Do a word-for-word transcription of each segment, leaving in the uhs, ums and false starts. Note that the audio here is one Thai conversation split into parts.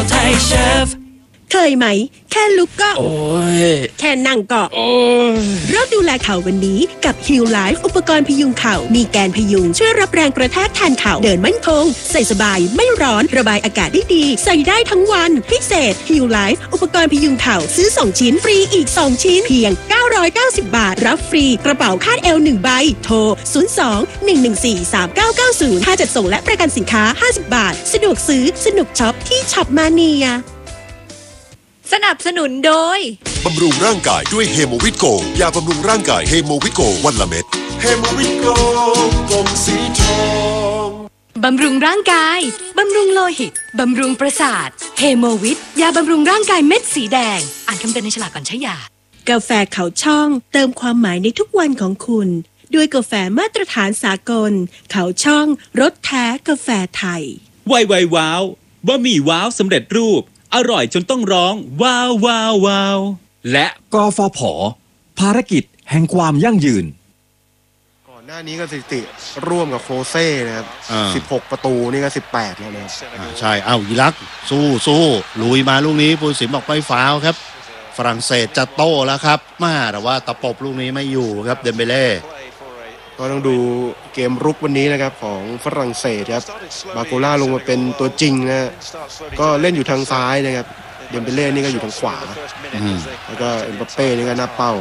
ไทยเชฟเคยไหมแค่ลุกก็โอ้ยแค่นั่งก็โอ้ยเริ่มดูแลเข่าวันนี้กับ Heal Life อุปกรณ์พยุงเข่ามีแกนพยุงช่วยรับแรงกระแทกแทนเข่าเดินมั่นคงใส่สบายไม่ร้อนระบายอากาศได้ดีใส่ได้ทั้งวันพิเศษ Heal Life อุปกรณ์พยุงเข่าซื้อสองชิ้นฟรีอีกสองชิ้นเพียงเก้าร้อยเก้าสิบบาทรับฟรีกระเป๋าคาดเอวหนึ่งใบโทรศูนย์ สอง หนึ่ง หนึ่ง สี่ สาม เก้า เก้า ศูนย์ค่าจัดส่งและประกันสินค้าห้าสิบบาทสะดวกซื้อสนุกช็อปที่ช็อปมาเนียสนับสนุนโดยบำรุงร่างกายด้วยเฮโมวิตโกยาบำรุงร่างกายเฮโมวิตโกวันละเม็ดเฮโมวิตโกกลมสีทองบำรุงร่างกายบำรุงโลหิตบำรุงประสาทเฮโมวิตยาบำรุงร่างกายเม็ดสีแดงอ่านคำเตือนในฉลากก่อนใช้ยากาแฟเขาช่องเติมความหมายในทุกวันของคุณด้วยกาแฟมาตรฐานสากลเขาช่องรสแท้กาแฟไทยไวไวว้าวบะหมี่ว้าวสำเร็จรูปอร่อยจนต้องร้องว้าวว้าวว้าวและกฟผ.ภารกิจแห่งความยั่งยืนก่อนหน้านี้ก็สถิติร่วมกับโคเซ่นะครับสิบหกประตูนี่ก็สิบแปดแล้วนะครับใช่เอ้าอิรักสู้สู้ลุยมาลูกนี้ผู้ตัดสินบอกไม่ฟาวครับฝรั่งเศสจะโต้แล้วครับมาแต่ว่าตะปบลูกนี้ไม่อยู่ครับเดมเบเล่ก็ต้องดูเกมรุกวันนี้นะครับของฝรั่งเศสครับบาโกล่าลงมาเป็นตัวจริงนะก็เล่นอยู่ทางซ้ายนะครับเดมเบเล่นี่ก็อยู่ทางขวาแล้วก็เอ็มบัปเป้นี่ก็หน้าเป้า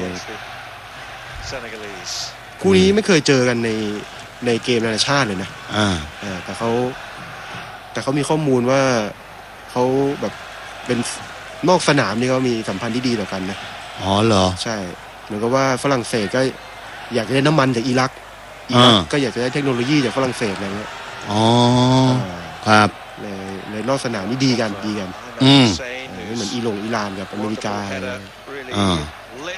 คู่นี้ไม่เคยเจอกันในในเกมนานาชาติเลยนะอ่าแต่เขาแต่เขามีข้อมูลว่าเขาแบบเป็นนอกสนามนี่เขามีสัมพันธ์ที่ดีต่อกันนะอ๋อเหรอใช่เหมือนกับว่าฝรั่งเศสก็อยากได้น้ำมันจากอิรักอิรักก็อยากจะได้เทคโนโลยีจากฝรั่งเศสอะไรเงี้ยอ๋อครับเลยเลยนอกสนามนี่ดีกันดีกันอืมไม่เหมือนอิหร่งอิหร่านกับอเมริกาอ่า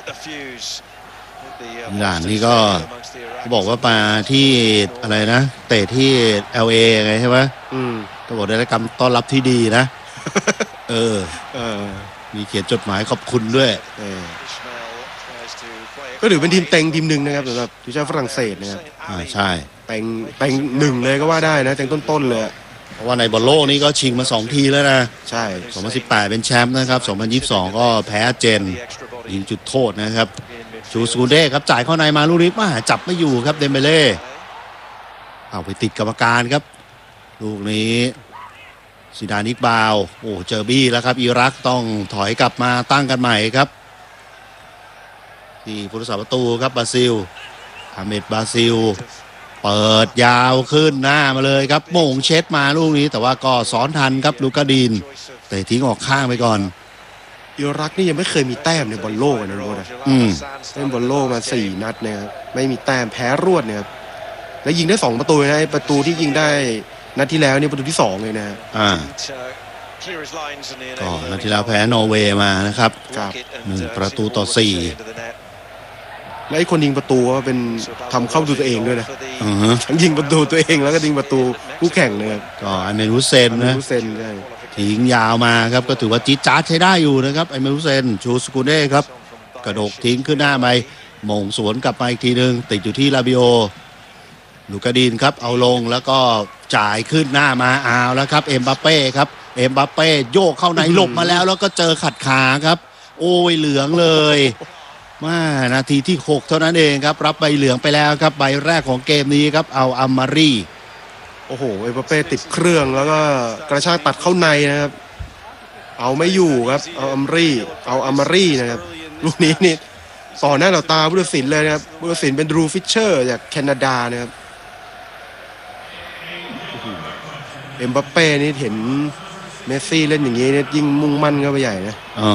อิหร่านนี่ก็เขาบอกว่ามาที่อะไรนะเตะที่ แอล เอ ไงใช่ไหมอืมก็บอกได้รับการต้อนรับที่ดีนะเออเออมีเขียนจดหมายขอบคุณด้วยเออก็ถือเป็นทีมเต็งทีมหนึ่งนะครับสำหรับทีมชาติฝรั่งเศสนะครับอ่าใช่เต็งเต็งหนึ่งเลยก็ว่าได้นะเต็งต้นๆเลยเพราะว่าในบอลโลกนี้ก็ชิงมาสองทีแล้วนะใช่สองพันสิบแปดเป็นแชมป์นะครับสองพันยี่สิบสองก็แพ้เจนยิงจุดโทษนะครับชูสกูเด้ครับจ่ายเข้าในมาลูกนี้มาจับไม่อยู่ครับเดมเบเล่เอาไปติดกรรมการครับลูกนี้ซิดานิกบาวโอ้เจอบี้แล้วครับอิรักต้องถอยกลับมาตั้งกันใหม่ครับที่ผู้รักษาประตูครับบราซิลอาเมดบราซิลเปิดยาวขึ้นหน้ามาเลยครับโมงเช็ดมาลูกนี้แต่ว่าก็ซ้อนทันครับลูกาดินแต่ทิ้งออกข้างไปก่อนอิรักนี่ยังไม่เคยมีแต้มในบอลโลกนะโรดนะอืมเล่นบอลโลกมาสี่นัดนะครับไม่มีแต้มแพ้รวดเนี่ยครับแล้วยิงได้สองประตูนะประตูที่ยิงได้นัดที่แล้วนี่ประตูที่สองเลยนะอ่าก็นัดที่แล้วแพ้นอร์เวย์มานะครับหนึ่งประตูต่อสี่และไอ้คนยิงประตูก็เป็นทำเข้าประตูตัวเองด้วยนะทั้งยิงประตูตัวเองแล้วก็ยิงประตูคู่แข่งเลยครับก็ไอเมรุเซนนะรุเซนใช่ทิ้งยาวมาครับก็ถือว่าจี๊ดจ๊าดใช้ได้อยู่นะครับไอเมรุเซนชูสกูเน่ครับกระโดดทิ้งขึ้นหน้าไปมงสวนกลับมาอีกทีนึงติดอยู่ที่ลาบิโอลูกาดินครับเอาลงแล้วก็จ่ายขึ้นหน้ามาเอาแล้วครับเอ็มบัปเป้ครับเอ็มบัปเป้โยกเข้าในหลบมาแล้วแล้วก็เจอขัดขาครับโอ้ยเหลืองเลยมานาทีที่หกเท่านั้นเองครับรับใบเหลืองไปแล้วครับใบแรกของเกมนี้ครับเอาอัมมารีโอ้โหเอ็มบัปเป้ติดเครื่องแล้วก็กระชากตัดเข้าในนะครับเอาไม่อยู่ครับเอาอัมรีเอาอัมมารีนะครับลูกนี้นี่ต่อหน้าต่อตาผู้ตัดสินเลยนะครับผู้ตัดสินเป็นดรูฟิชเชอร์จากแคนาดานะครับเอ็มบัปเป้นี่เห็นเมสซี่เล่นอย่างนี้เนี่ยยิ่งมุ่งมั่นเข้าไปใหญ่นะอ๋อ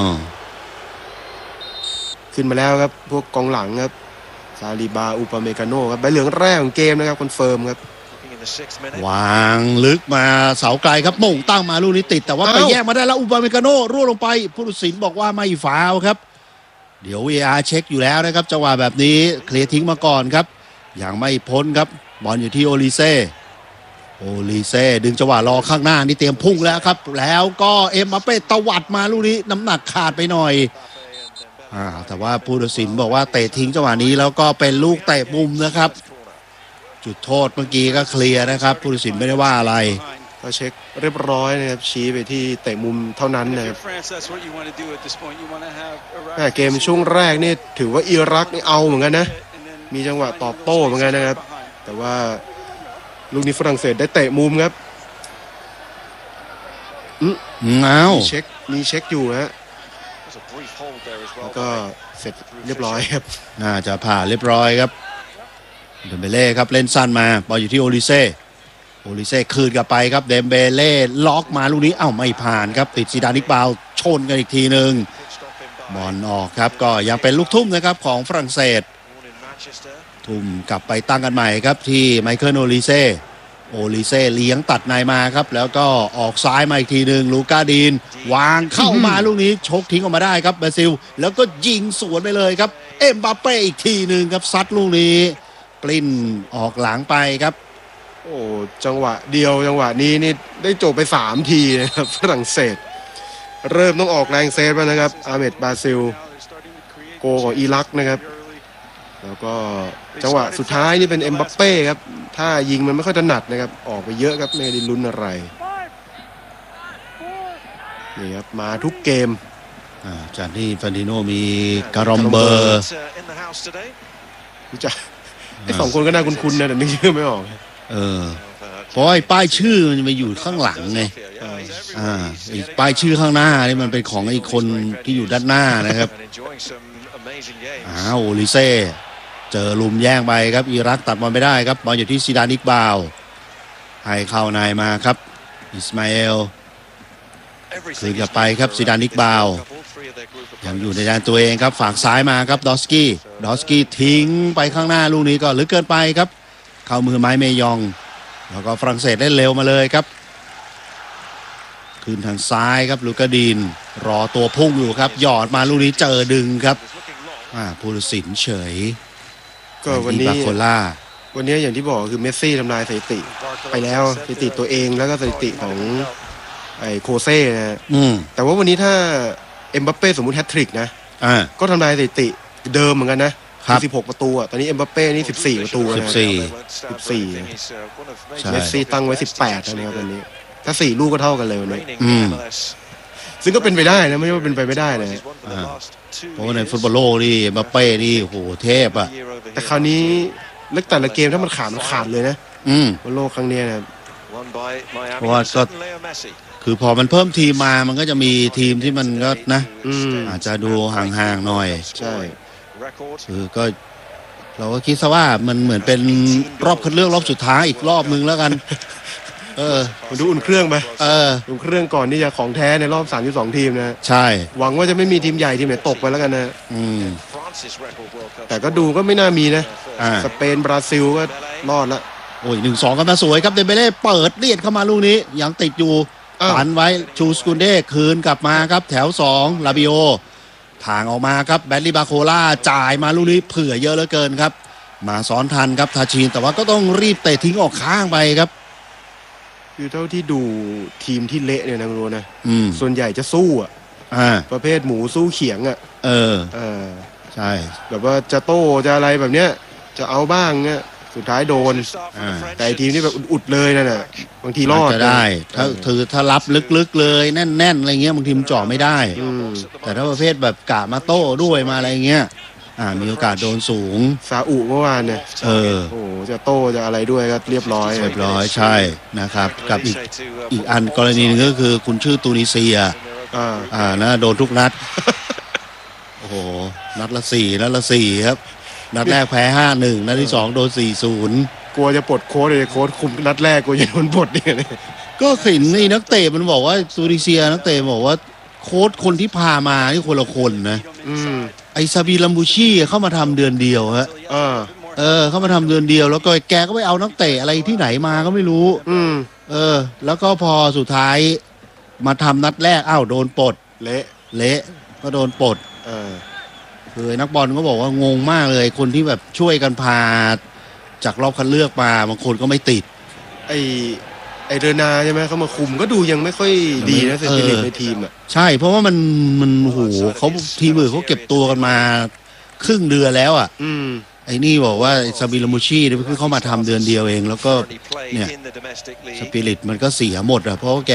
ขึ้นมาแล้วครับพวกกองหลังครับซาลิบาอุปเมกาโนครับใบเหลืองแรกของเกมนะครับคอนเฟิร์มครับวางลึกมาเสาไกลครับมงตั้งมาลูกนี้ติดแต่ว่าไปแย่งมาได้แล้วอุปเมกาโนร่วงลงไปผู้ตัดสินบอกว่าไม่ฟาวครับเดี๋ยว วี อาร์ เช็คอยู่แล้วนะครับจังหวะแบบนี้เคลียร์ทิ้งมาก่อนครับอย่างไม่พ้นครับบอลอยู่ที่โอลิเซ่โอลิเซ่ดึงจังหวะรอข้างหน้านี่เตรียมพุ่งแล้วครับแล้วก็เอ็มบัปเป้ตวัดมาลูกนี้น้ำหนักขาดไปหน่อยอ่าแต่ว่าผู้ตัดสินบอกว่าเตะทิ้งจังหวะนี้แล้วก็เป็นลูกเตะมุมนะครับจุดโทษเมื่อกี้ก็เคลียร์นะครับผู้ตัดสินไม่ได้ว่าอะไรก็เช็คเรียบร้อยนะครับชี้ไปที่เตะมุมเท่านั้นนะครับแต่เกมช่วงแรกนี่ถือว่าอิรักนี่เอาเหมือนกันนะมีจังหวะตอบโต้เหมือนกันนะครับแต่ว่าลูกนี้ฝรั่งเศสได้เตะมุมครับอืมเอามีเช็คมีเช็คอยู่ฮะแล้วก็เสร็จเรียบร้อยครับน่าจะผ่านเรียบร้อยครับเดมเบเล่ครับเล่นสั้นมาบอลอยู่ที่โอลิเซ่โอลิเซ่คืนกลับไปครับเดมเบเล่ล็อกมาลูกนี้เอ้าไม่ผ่านครับติดซีดานิกบาวชนกันอีกทีหนึ่งบอลออกครับก็ยังเป็นลูกทุ่มนะครับของฝรั่งเศสทุ่มกลับไปตั้งกันใหม่ครับที่ไมเคิลโอลิเซ่โอลิเซ่เลี้ยงตัดในมาครับแล้วก็ออกซ้ายมาอีกทีหนึ่งลูก้าดีนวางเข้ามาลูกนี้ชกทิ้งออกมาได้ครับบราซิลแล้วก็ยิงสวนไปเลยครับเอ็มบัปเป้อีกทีหนึ่งครับซัดลูกนี้กลิ้นออกหลังไปครับโอ้จังหวะเดียวจังหวะนี้นี่ได้จบไปสามทีนะครับฝรั่งเศสเริ่มต้องออกแรงเซฟแล้วนะครับอาเมดบราซิลโกของอิรักนะครับแล้วก็จังหวะสุดท้ายนี่เป็นเอ็มบัปเป้ครับถ้ายิงมันไม่ค่อยถนัดนะครับออกไปเยอะครับไม่ได้ลุ้นอะไรนี่ครับมาทุกเกมอ่าจากที่ฟานติโนมีการอมเบอร์รู้จักไอ้สองคนก็น่าคุ้นๆนะแต่นึกชื่อไม่ออกเออเพราะไอ้ป้ายชื่อมันจะไปอยู่ข้างหลังไงอ่าไอ้ป้ายชื่อข้างหน้านี่มันเป็นของไอ้คนที่อยู่ด้านหน้านะครับอ้าวโอลิเซ่เจอลุมแย่งไปครับอิรักตัดบอลไม่ได้ครับบอลอยู่ที่ซีดานิกบาวให้เข้าในมาครับอิสมาเอลคืนกลับไปครับซีดานิกบาวยังอยู่ในแดนตัวเองครับฝากซ้ายมาครับดอสกี้ดอสกี้ทิ้งไปข้างหน้าลูกนี้ก็ลึกเกินไปครับเข้ามือไม้เมยองแล้วก็ฝรั่งเศสเล่นเร็วมาเลยครับคืนทางซ้ายครับลูกาดีนรอตัวพุ่งอยู่ครับหยอดมาลูกนี้เจอดึงครับอ่าผู้ตัดสินเฉยก็วันนี้บาโคล่าวันนี้อย่างที่บอกคือเมสซี่ทำลายสถิติไปแล้วสถิติตัวเองแล้วก็สถิติของไอ้โคเซ่นะแต่ว่าวันนี้ถ้าเอ็มบัปเป้สมมุติแฮตทริกนะก็ทำลายสถิติเดิมเหมือนกันนะสิบหกประตูอ่ะตอนนี้เอ็มบัปเป้นี่สิบสี่ประตูนะสิบสี่ สิบสี่เมสซี่ตั้งไว้สิบแปดนะครับตอนนี้ถ้าสี่ลูกก็เท่ากันเลยวันนี้ซึ่งก็เป็นไปได้นะไม่ใช่ว่าเป็นไปไม่ได้เลยเพราะว่าในฟุตบอลโลกนี่เอ็มบัปเป้นี่โหเทพอ่ะแต่คราวนี้เลือกแต่ละเกมถ้ามันขาดมันขาดเลยนะฟุตบอลโลกครั้งนี้นะเพราะว่าก็คือพอมันเพิ่มทีมมามันก็จะมีทีมที่มันก็นะอาจจะดูห่างๆหน่อยใช่คือก็เราก็คิดซะว่ามันเหมือนเป็นรอบคัดเลือกรอบสุดท้ายอีกรอบนึงแล้วกันเออมันดูอุ่นเครื่องไปเอออุ่นเครื่องก่อนที่จะของแท้ในรอบสามสิบสองทีมนะใช่หวังว่าจะไม่มีทีมใหญ่ทีมไหนตกไปแล้วกันนะอืมแต่ก็ดูก็ไม่น่ามีนะสเปนบราซิลก็รอดละโอ้ย หนึ่งสอง กันมาสวยครับเดมเบเล่เปิดเลียดเข้ามาลูกนี้ยังติดอยู่ตันไว้ชูสกุนเด้คืนกลับมาครับแถวสองลาบิโอทางออกมาครับแบดลี่บาโคล่าจ่ายมาลูกนี้เผื่อเยอะเหลือเกินครับมาซ้อนทันครับทาชินแต่ว่าก็ต้องรีบเตะทิ้งออกข้างไปครับคือเท่าที่ดูทีมที่เละเนี่ยนะคุณรู้นะส่วนใหญ่จะสู้อ่ะประเภทหมูสู้เขียงอ่ะเออเออใช่แบบว่าจะโต้จะอะไรแบบเนี้ยจะเอาบ้างเนี้ยสุดท้ายโดนแต่ทีมที่แบบอุดๆเลยนั่นน่ะบางทีรอดจะได้ถ้าถือถ้ารับลึกๆเลยแน่นๆอะไรเงี้ยบางทีมันจ่อไม่ได้แต่ถ้าประเภทแบบกะมาโต้ด้วยมาอะไรเงี้ยอ่ามีโอกาสโดนสูงซาอุเมื่อวานเนี่ยเออโอ้จะโต้จะอะไรด้วยก็เรียบร้อยเรียบร้อยใช่นะครับกับอีกอีกอันกรณีนึงก็คือคุณชื่อตูนิเซียอ่าอ่านะโดนทุกนัดโอ้โหนัดละสี่นัดละสี่ครับนัดแรกแพ้ ห้าหนึ่ง นัดที่สองโดน สี่ศูนย์กลัวจะปลดโค้ชเลยโค้ชคุมนัดแรกกลัวจะโดนปลดเนี่ยก็เห็นนี่นักเตะมันบอกว่าตูนิเซียนักเตะบอกว่าโค้ชคนที่พามานี่คนละคนนะไอ้ซาบีลัมบูชีเข้ามาทำเดือนเดียวฮะเออเออเข้ามาทำเดือนเดียวแล้วก็แกก็ไปเอานักเตะอะไรที่ไหนมาก็ไม่รู้อืมเออแล้วก็พอสุดท้ายมาทำนัดแรกอ้าวโดนปลดเละเละก็โดนปลดเออคือนักบอลก็บอกว่างงมากเลยคนที่แบบช่วยกันพาจากรอบคัดเลือกมาบางคนก็ไม่ติดไอไอเดนาใช่ไหมเขามาคุมก็ดูยังไม่ค่อยดีนะเซนติเนตในทีมอ่ะใช่เพราะว่ามันมันโหเขาทีมอื่นเขาเก็บตัวกันมาครึ่งเดือนแล้วอ่ะอืมไอ้นี่บอกว่าซาบิลามูชีเนี่ยเพิ่งเข้ามาทำเดือนเดียวเองแล้วก็เนี่ยสปิริตมันก็เสียหมดอ่ะเพราะว่าแก